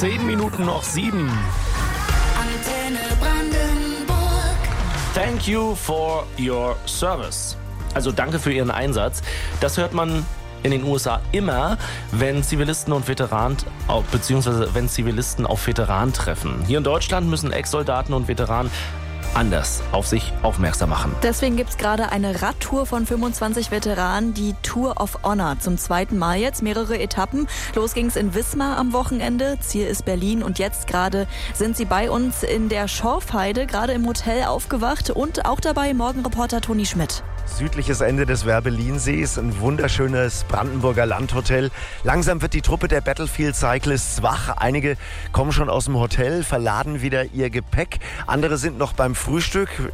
10 Minuten noch 7. Antenne Brandenburg. Thank you for your service. Also danke für Ihren Einsatz. Das hört man in den USA immer, wenn Zivilisten und Veteranen, beziehungsweise wenn Zivilisten auf Veteranen treffen. Hier in Deutschland müssen Ex-Soldaten und Veteranen anders auf sich aufmerksam machen. Deswegen gibt es gerade eine Radtour von 25 Veteranen, die Tour of Honor. Zum zweiten Mal jetzt, mehrere Etappen. Los ging's in Wismar am Wochenende, Ziel ist Berlin und jetzt gerade sind sie bei uns in der Schorfheide, gerade im Hotel aufgewacht und auch dabei Morgenreporter Toni Schmidt. Südliches Ende des Werbellinsees, ein wunderschönes Brandenburger Landhotel. Langsam wird die Truppe der Battlefield Cyclists wach. Einige kommen schon aus dem Hotel, verladen wieder ihr Gepäck. Andere sind noch beim Frühstück.